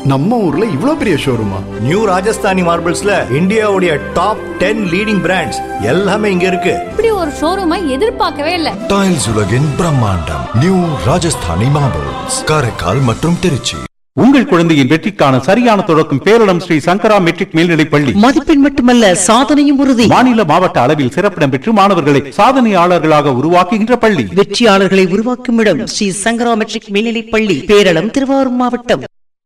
நம்ம ஊர்ல இவ்ளோ பெரிய ஷோரூமா? நியூ ராஜஸ்தானி மார்பிள்ஸ்ல இந்தியாவுடைய டாப் 10 லீடிங் பிராண்ட்ஸ் எல்லாமே இங்க இருக்கு. இப்படி ஒரு ஷோரூமை எதிர்பார்க்கவே இல்ல. டைல்ஸ் உலகின் பிரம்மாண்டம் நியூ ராஜஸ்தானி மார்பிள்ஸ், காரைக்கால் மற்றும் திருச்சி. உங்கள் குழந்தையின் வெற்றிக்கான சரியான தொடக்கம் பேரிடம் ஸ்ரீ சங்கரா மெட்ரிக் மேல்நிலைப் பள்ளி. மதிப்பெண் மட்டுமல்ல, சாதனையும் உறுதி. மாநில மாவட்ட அளவில் சிறப்பிடம் பெற்று மாணவர்களை சாதனையாளர்களாக உருவாக்குகின்ற பள்ளி. வெற்றியாளர்களை உருவாக்கும் இடம் ஸ்ரீ சங்கரா மெட்ரிக் மேல்நிலைப் பள்ளி, பேரளம், திருவாரூர் மாவட்டம்.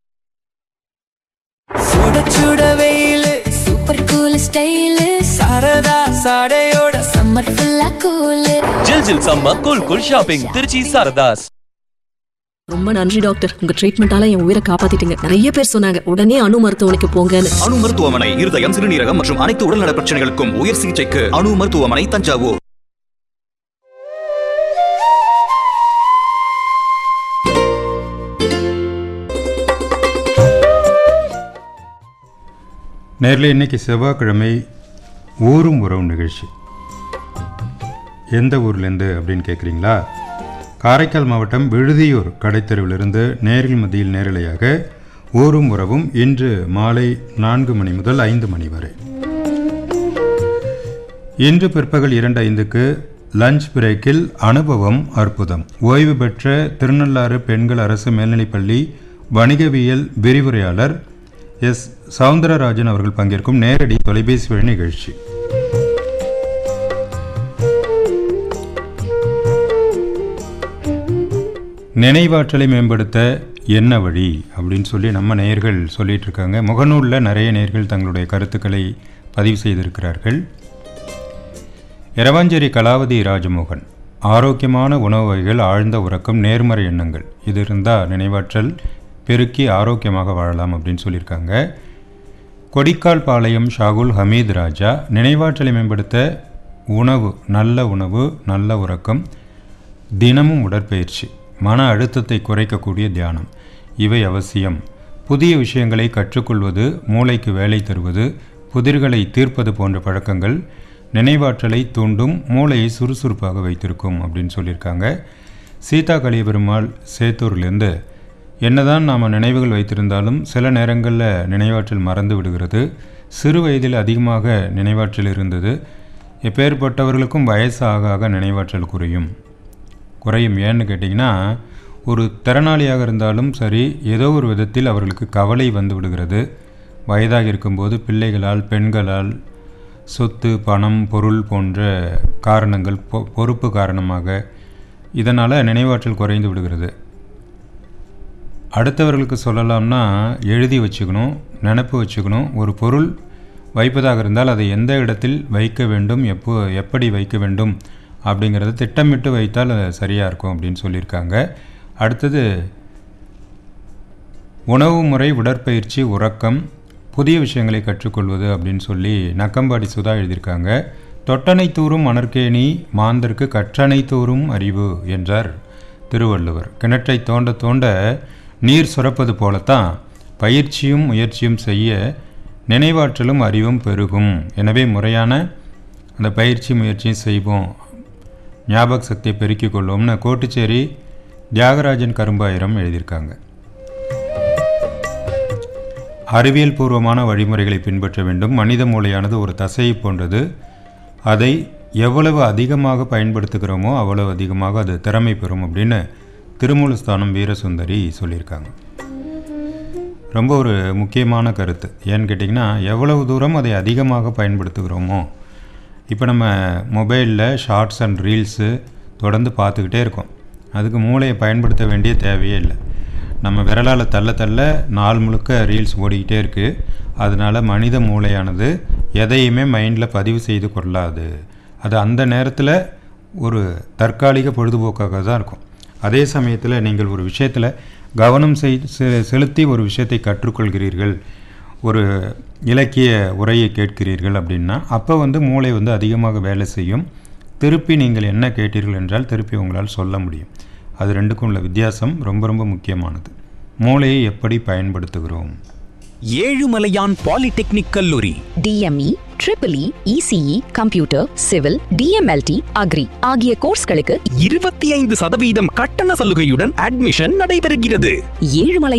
சுட வெயிலு, super cool style, Saradha சாடையோட summer ஃபுல்லா கூலு. ஜில் ஜில் summer cool cool shopping Trichy Saradhas. ரொம்ப நன்றி டாக்டர், உங்க ட்ரீட்மெண்டால என் உயிரை காப்பாத்திட்டீங்க. நிறைய பேர் சொன்னாங்க உடனே அணு மருத்துவமனைக்கு போங்கன்னு. அணு மருத்துவமனை இருதயம், சிறுநீரகம் மற்றும் அனைத்து உடல்நல பிரச்சனைகளுக்கும் உயர் சிகிச்சைக்கு அணு மருத்துவமனை, தஞ்சாவூர். நேரில் இன்னைக்கு செவ்வாய்க்கிழமை ஊரும் உறவு நிகழ்ச்சி. எந்த ஊர்லேருந்து அப்படின்னு கேட்குறீங்களா? காரைக்கால் மாவட்டம் விழுதியூர் கடைத்தெருவிலிருந்து நேரில் மத்தியில் நேரலையாக ஊரும் உறவும் இன்று மாலை 4 மணி முதல் 5 மணி வரை. இன்று பிற்பகல் 2:05க்கு லஞ்ச் பிரேக்கில் அனுபவம் அற்புதம், ஓய்வு பெற்ற திருநள்ளாறு பெண்கள் அரசு மேல்நிலைப்பள்ளி வணிகவியல் விரிவுரையாளர் எஸ் சவுந்தரராஜன் அவர்கள் பங்கேற்கும் நேரடி தொலைபேசி வழி நிகழ்ச்சி. நினைவாற்றலை மேம்படுத்த என்ன வழி அப்படின்னு சொல்லி நம்ம நேயர்கள் சொல்லிட்டு இருக்காங்க. முகநூலில் நிறைய நேயர்கள் தங்களுடைய கருத்துக்களை பதிவு செய்திருக்கிறார்கள். இரவாஞ்சேரி கலாவதி ராஜமோகன், ஆரோக்கியமான உணவு வகைகள், ஆழ்ந்த உறக்கம், நேர்மறை எண்ணங்கள், இது இருந்தால் நினைவாற்றல் பெருக்கி ஆரோக்கியமாக வாழலாம் அப்படின்னு சொல்லியிருக்காங்க. கொடிக்கால் பாளையம் ஷாகுல் ஹமீத் ராஜா, நினைவாற்றலை மேம்படுத்த உணவு, நல்ல உறக்கம், தினமும் உடற்பயிற்சி, மன அழுத்தத்தை குறைக்கக்கூடிய தியானம், இவை அவசியம். புதிய விஷயங்களை கற்றுக்கொள்வது, மூளைக்கு வேலை தருவது, புதிர்களை தீர்ப்பது போன்ற பழக்கங்கள் நினைவாற்றலை தூண்டும், மூளையை சுறுசுறுப்பாக வைத்திருக்கும் அப்படின்னு சொல்லியிருக்காங்க. சீதா கலியபெருமாள் சேத்தூர்லேருந்து, என்னதான் நாம் நினைவுகள் வைத்திருந்தாலும் சில நேரங்களில் நினைவாற்றல் மறந்து விடுகிறது. சிறு வயதில் அதிகமாக நினைவாற்றல் இருந்தது. எப்பேற்பட்டவர்களுக்கும் வயசு ஆக ஆக நினைவாற்றல் குறையும். ஏன்னு கேட்டிங்கன்னா, ஒரு திறனாளியாக இருந்தாலும் சரி, ஏதோ ஒரு விதத்தில் அவர்களுக்கு கவலை வந்து விடுகிறது. வயதாக இருக்கும்போது பிள்ளைகளால், பெண்களால், சொத்து, பணம், பொருள் போன்ற காரணங்கள், பொறுப்பு காரணமாக இதனால் நினைவாற்றல் குறைந்து விடுகிறது. அடுத்தவர்களுக்கு சொல்லலாம்னா எழுதி வச்சுக்கணும், நினப்பு வச்சுக்கணும். ஒரு பொருள் வைப்பதாக இருந்தால் அதை எந்த இடத்தில் வைக்க வேண்டும், எப்படி வைக்க வேண்டும் அப்படிங்கிறத திட்டமிட்டு வைத்தால் சரியாக இருக்கும் அப்படின்னு சொல்லியிருக்காங்க. அடுத்தது உணவு முறை, உடற்பயிற்சி, உறக்கம், புதிய விஷயங்களை கற்றுக்கொள்வது அப்படின்னு சொல்லி நக்கம்பாடி சுதா எழுதியிருக்காங்க. தொட்டனை தூரும் மணற்கேணி மாந்தருக்கு கற்றனை தூரும் அறிவு என்றார் திருவள்ளுவர். கிணற்றை தோண்ட தோண்ட நீர் சுரப்பது போலத்தான் பயிற்சியும் முயற்சியும் செய்ய நினைவாற்றலும் அறிவும் பெருகும். எனவே முறையான அந்த பயிற்சி முயற்சியும் செய்வோம், ஞாபக சக்தியை பெருக்கிக் கொள்வோம்னு கோட்டுச்சேரி தியாகராஜன் கரும்பாயிரம் எழுதியிருக்காங்க. அறிவியல் பூர்வமான வழிமுறைகளை பின்பற்ற வேண்டும். மனித மூளையானது ஒரு தசையை போன்றது. அதை எவ்வளவு அதிகமாக பயன்படுத்துகிறோமோ அவ்வளவு அதிகமாக அது திறமை பெறும் அப்படின்னு திருமூலஸ்தானம் வீரசுந்தரி சொல்லியிருக்காங்க. ரொம்ப ஒரு முக்கியமான கருத்து. ஏன்னு கேட்டிங்கன்னா, எவ்வளவு தூரம் அதை அதிகமாக பயன்படுத்துகிறோமோ. இப்போ நம்ம மொபைலில் ஷார்ட்ஸ் அண்ட் ரீல்ஸு தொடர்ந்து பார்த்துக்கிட்டே இருக்கோம். அதுக்கு மூளையை பயன்படுத்த வேண்டிய தேவையே இல்லை. நம்ம விரலால் தள்ள தள்ள நாள் முழுக்க ரீல்ஸ் ஓடிக்கிட்டே இருக்குது. அதனால் மனித மூளையானது எதையுமே மைண்டில் பதிவு செய்து கொள்ளாது. அது அந்த நேரத்தில் ஒரு தற்காலிக பொழுதுபோக்காக தான் இருக்கும். அதே சமயத்தில் நீங்கள் ஒரு விஷயத்தில் கவனம் செலுத்தி ஒரு விஷயத்தை கற்றுக்கொள்கிறீர்கள், ஒரு இலக்கிய உரையை கேட்கிறீர்கள் அப்படின்னா அப்போ மூளை அதிகமாக வேலை செய்யும். திருப்பி நீங்கள் என்ன கேட்டீர்கள் என்றால் திருப்பி உங்களால் சொல்ல முடியும். அது ரெண்டுக்கும் உள்ள வித்தியாசம் ரொம்ப ரொம்ப முக்கியமானது. மூளையை எப்படி பயன்படுத்துகிறோம். ஏழுமலையான் பாலிடெக்னிக் கல்லூரி DME, EEE, ECE, computer, civil, DMLT, agri ஆகிய கோர்ஸ்களுக்கு 25% கட்டண சலுகையுடன் அட்மிஷன் நடைபெறுகிறது. ஏழுமலை